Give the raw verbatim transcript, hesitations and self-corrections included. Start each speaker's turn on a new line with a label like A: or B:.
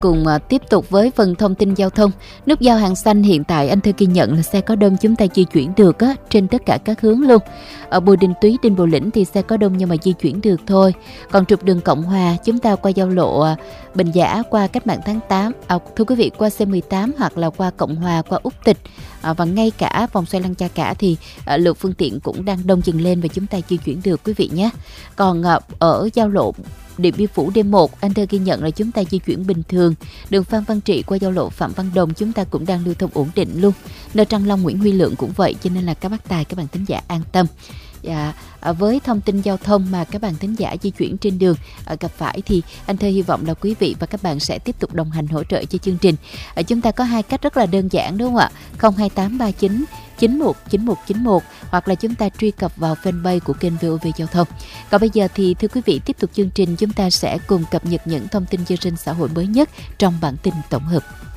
A: Cùng à, tiếp tục với phần thông tin giao thông. Nút giao Hàng Xanh hiện tại anh Thư ghi nhận là xe có đông chúng ta di chuyển được á, trên tất cả các hướng luôn. Ở Bùi Đình Túy, Đinh Bộ Lĩnh thì xe có đông nhưng mà di chuyển được thôi. Còn trục đường Cộng Hòa chúng ta qua giao lộ à, Bình Giả qua Cách mạng tháng tám, à, thưa quý vị qua C mười tám hoặc là qua Cộng Hòa, qua Úc Tịch à, và ngay cả vòng xoay Lăng Cha Cả thì à, lượng phương tiện cũng đang đông dừng lên và chúng ta di chuyển được quý vị nhé. Còn à, ở giao lộ Điện Biên Phủ D một, anh Thơ ghi nhận là chúng ta di chuyển bình thường. Đường Phan Văn Trị qua giao lộ Phạm Văn Đồng chúng ta cũng đang lưu thông ổn định luôn. Nơi Trăng Long, Nguyễn Huy Lượng cũng vậy, cho nên là các bác tài, các bạn thính giả an tâm. Dạ, với thông tin giao thông mà các bạn thính giả di chuyển trên đường gặp phải thì anh Thơ hy vọng là quý vị và các bạn sẽ tiếp tục đồng hành hỗ trợ cho chương trình. Chúng ta có hai cách rất là đơn giản đúng không ạ? không hai tám ba chín chín một chín một chín một hoặc là chúng ta truy cập vào fanpage của kênh vê o vê Giao thông. Còn bây giờ thì thưa quý vị, tiếp tục chương trình chúng ta sẽ cùng cập nhật những thông tin giao thông xã hội mới nhất trong bản tin tổng hợp.